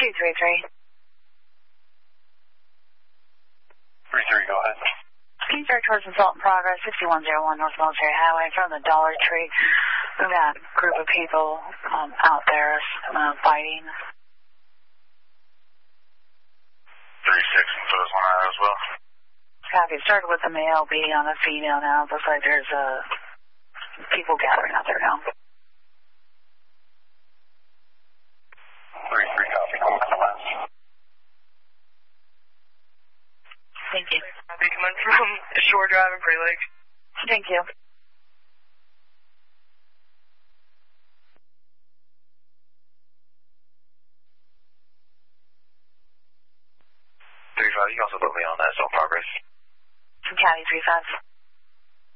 233. 33, go ahead. King Fair towards assault in progress, 6101 North Military Highway from the Dollar Tree. We've got a group of people out there fighting. 36, and so there's one out as well. Copy. Started with the male, beating on the female now. Looks like there's people gathering out there now. 33, copy. Come on. Thank you. Copy. Coming from Shore Drive and Prairie Lake. Thank you. 35, you can also put me on that, so progress. From County 35.